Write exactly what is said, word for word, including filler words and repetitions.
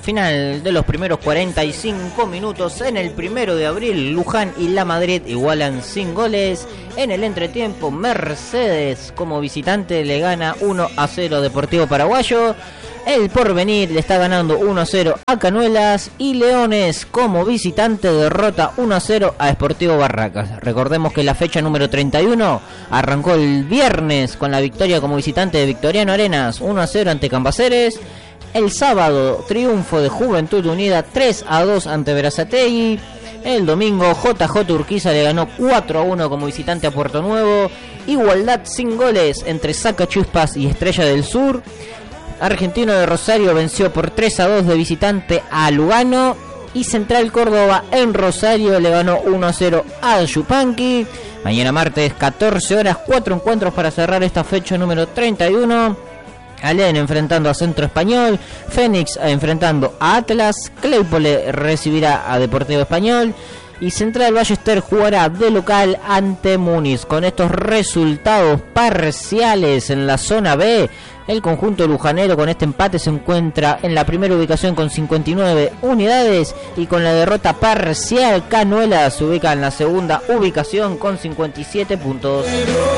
final de los primeros cuarenta y cinco minutos. En el primero de abril, Luján y La Madrid igualan sin goles. En el entretiempo, Mercedes como visitante le gana uno a cero Deportivo Paraguayo. El Porvenir le está ganando uno a cero a Canuelas. Y Leones como visitante derrota uno a cero a Sportivo Barracas. Recordemos que la fecha número treinta y uno arrancó el viernes con la victoria como visitante de Victoriano Arenas uno a cero ante Cambaceres. El sábado, triunfo de Juventud Unida tres a dos ante Berazategui. El domingo, J J Urquiza le ganó cuatro a uno como visitante a Puerto Nuevo. Igualdad sin goles entre Sacachispas y Estrella del Sur. Argentino de Rosario venció por tres a dos de visitante a Lugano. Y Central Córdoba en Rosario le ganó uno a cero a Yupanqui. Mañana martes, catorce horas, cuatro encuentros para cerrar esta fecha número treinta y uno. Alén enfrentando a Centro Español, Fénix enfrentando a Atlas, Claypole recibirá a Deportivo Español y Central Ballester jugará de local ante Muniz. Con estos resultados parciales en la zona B, el conjunto lujanero con este empate se encuentra en la primera ubicación con cincuenta y nueve unidades y con la derrota parcial Canuelas se ubica en la segunda ubicación con cincuenta y siete puntos.